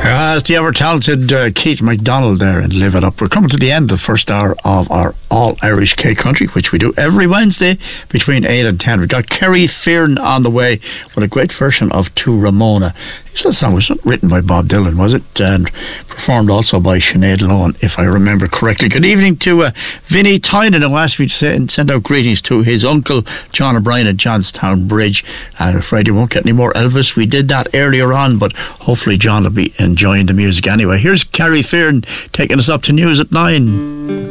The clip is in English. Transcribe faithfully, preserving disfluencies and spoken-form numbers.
As the ever-talented uh, Keith MacDonald there and Live It Up. We're coming to the end of the first hour of our All-Irish K-Country, which we do every Wednesday between eight and ten. We've got Kerry Fearn on the way with a great version of To Ramona. That song was written by Bob Dylan, was it? And performed also by Sinead Lohan, if I remember correctly. Good evening to uh, Vinnie Tynan, who asked me to send, send out greetings to his uncle, John O'Brien at Johnstown Bridge. I'm afraid he won't get any more Elvis. We did that earlier on, but hopefully John will be enjoying the music anyway. Here's Kerry Fearn taking us up to news at nine.